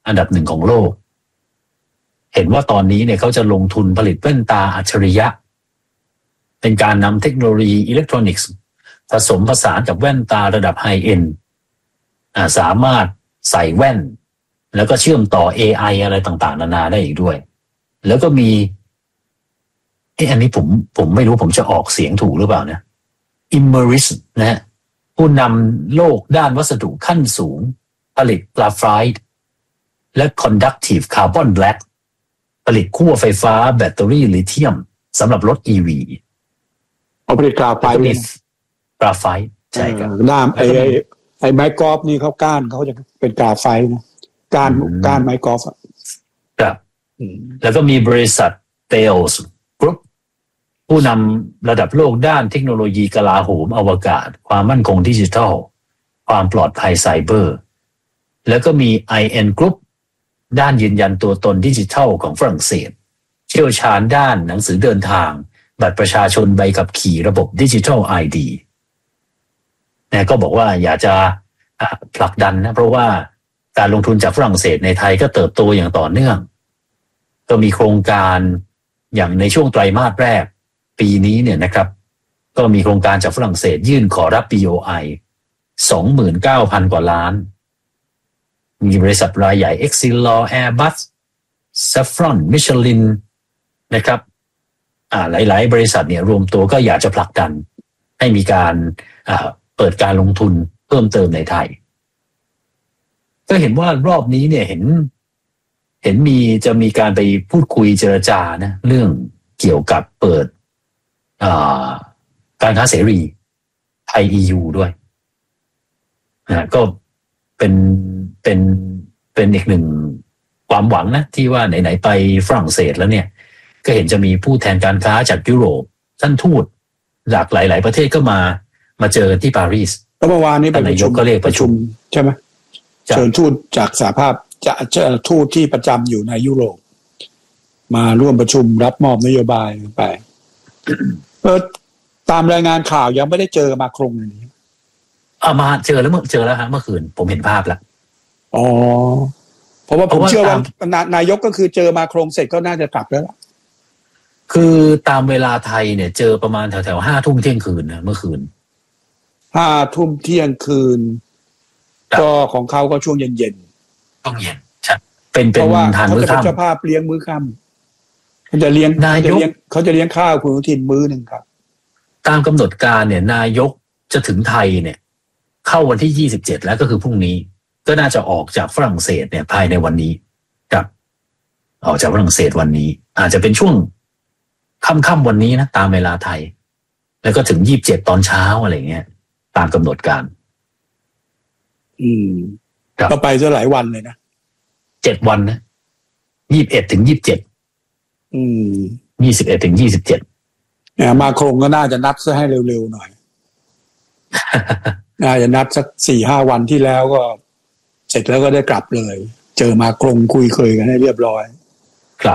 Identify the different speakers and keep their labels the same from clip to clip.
Speaker 1: อันดับหนึ่งของโลกเห็นว่าตอนนี้เนี่ยเขาจะลงทุนผลิตแว่นตาอัจฉริยะเป็นการนำเทคโนโลยีอิเล็กทรอนิกส์ผสมผสานกับแว่นตาระดับไฮเอ็นด์สามารถใส่แว่นแล้วก็เชื่อมต่อ AI อะไรต่างๆนานาได้อีกด้วยแล้วก็มีอันนี้ผมไม่รู้ผมจะออกเสียงถูกหรือเปล่านะ Imerys นะฮะผู้นำโลกด้านวัสดุขั้นสูงผลิตกราไฟต์และ Conductive Carbon Black ผลิตขั้วไฟฟ้าแบตเตอรี่ลิเธียมสำหรับรถ EV
Speaker 2: เอาผลิตกราไฟต์
Speaker 1: กราไฟต์ใช่ครับ
Speaker 2: ด้ามไอ้ไม้กอล์ฟนี่เขาก้านเขาจะเป็นกราไฟต์นะก้านไม้กอล์ฟ
Speaker 1: ครับแล้วก็มีบริษัท Thales Group ผู้นำระดับโลกด้านเทคโนโลยีกลาโหมอวกาศความมั่นคงดิจิทัลความปลอดภัยไซเบอร์แล้วก็มี IN Group ด้านยืนยันตัวตนดิจิทัลของฝรั่งเศสเชี่ยวชาญด้านหนังสือเดินทางบัตรประชาชนใบขับขี่ระบบดิจิทัล ID นะก็บอกว่าอยากจะผลักดันนะเพราะว่าการลงทุนจากฝรั่งเศสในไทยก็เติบโตอย่างต่อเนื่องก็มีโครงการอย่างในช่วงไตรมาสแรกปีนี้เนี่ยนะครับก็มีโครงการจากฝรั่งเศสยื่นขอรับ BOI 29,000 กว่าล้านมีบริษัทรายใหญ่ Exilor Airbus Safran Michelin นะครับหลายๆบริษัทเนี่ยรวมตัวก็อยากจะผลักดันให้มีการเปิดการลงทุนเพิ่มเติมในไทยก็เห็นว่ารอบนี้เนี่ยเห็นจะมีการไปพูดคุยเจรจานะเรื่องเกี่ยวกับเปิดการค้าเสรีไทย EU ด้วยก็เป็นอีกหนึ่งความหวังนะที่ว่าไหนๆไปฝรั่งเศสแล้วเนี่ยก็เห็นจะมีผู้แทนการค้าจากยุโรปท่านทูตจากหลายๆประเทศก็มาเจอกันที่ปารีส
Speaker 2: แล้วเมื่อวานนี้เป็นนายกก็เรียกประชุมใช่ไหมเชิญทูตจากสหภาพจะทูตที่ประจำอยู่ในยุโรปมาร่วมประชุมรับมอบนโยบายไปตามรายงานข่าวยังไม่ได้เจอมาครงเลยนี้
Speaker 1: มาเจอแล้วฮะเมื่อคืนผมเห็นภาพแล้ว
Speaker 2: อ๋อเพราะว่าผมเชื่อว่านายกก็คือเจอมาครงเสร็จก็น่าจะกลับแล้ว
Speaker 1: คือตามเวลาไทยเนี่ยเจอประมาณแถว5 ทุ่มเที่ยงคืนนะเมื่อคืน
Speaker 2: 5 ทุ่มเที่ยงคืนก็ของเขาก็ช่วงเย็น
Speaker 1: ต้องเย็นใช่เป็นทานมื้อค่ำ
Speaker 2: เขาจะเป็นเจ้าภาพเลี้ยงมื้อค่ำเขาจะเลี้ยงข้าวคุณอนุทินมื้อนึงครับ
Speaker 1: ตามกำหนดการเนี่ยนายกจะถึงไทยเนี่ยเข้าวันที่27แล้วก็คือพรุ่งนี้ก็น่าจะออกจากฝรั่งเศสเนี่ยภายในวันนี้ครับออกจากฝรั่งเศสวันนี้อาจจะเป็นช่วงค่ำวันนี้นะตามเวลาไทยแล้วก็ถึง27ตอนเช้าอะไรเงี้ยตามกำหนดการ
Speaker 2: ก็ไปซะหลายวันเลยนะ
Speaker 1: 7 วันนะ21 ถึง 27 21 ถึง 27
Speaker 2: เนี่ยมาโครงก็น่าจะนัดซะให้เร็วๆหน่อยน่าจะนัดสัก 4-5 วันที่แล้วก็เสร็จแล้วก็ได้กลับเลยเจอมาโครงคุยเคยกันให้เรียบร้อย
Speaker 1: ครับ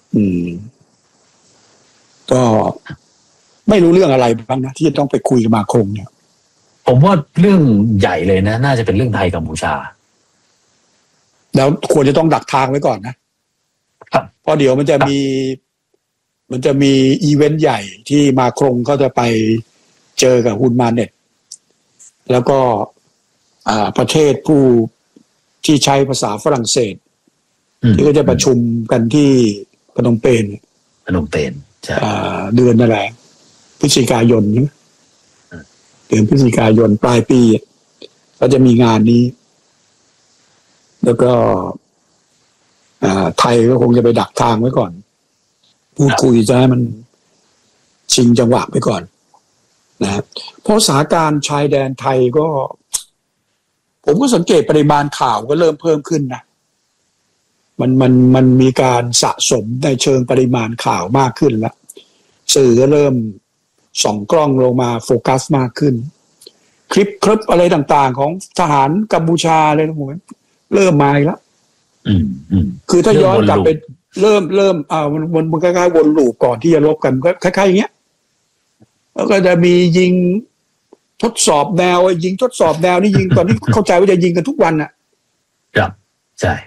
Speaker 2: ก็ไม่รู้เรื่องอะไรบ้างนะที่จะต้องไปคุยกับมาโครงเนี่ย
Speaker 1: ผมว่าเรื่องใหญ่เลยนะน่าจะเป็นเรื่องไทยกัมพูชา
Speaker 2: แล้วควรจะต้องดักทางไว้ก่อนนะครับเพราะเดี๋ยวมันจะมีอีเวนต์ใหญ่ที่มาโครงก็จะไปเจอกับฮุนมาเน็ตแล้วก็ประเทศผู้ที่ใช้ภาษาฝรั่งเศสที่ก็จะประชุมกันที่พนมเปญ
Speaker 1: ใช่
Speaker 2: เดือนอะไรพฤศจิกายนใช่ไหมเดือนพฤศจิกายนปลายปีก็จะมีงานนี้แล้วก็ไทยก็คงจะไปดักทางไว้ก่อนพูดคุยจะให้มันชิงจังหวะไปก่อนนะเพราะสถานการณ์ชายแดนไทยก็ผมก็สังเกตปริมาณข่าวก็เริ่มเพิ่มขึ้นนะมันมีการสะสมในเชิงปริมาณข่าวมากขึ้นแล้วสื่อก็เริ่มส่องกล้องลงมาโฟกัสมากขึ้นคลิปอะไรต่างๆของทหารกัมพูชาอะไรทั้งหมดเริ่มมาอีกแล้วคือถ้าย้อนกลับไปเริ่มมันคล้ายๆวนลูปก่อนที่จะลบกันก็คล้ายๆอย่างเงี้ยแล้วก็จะมียิงทดสอบแนวนี่ยิงตอนที่เข้าใจว่าจะยิงกันทุกวันน่ะ
Speaker 1: ครับใช่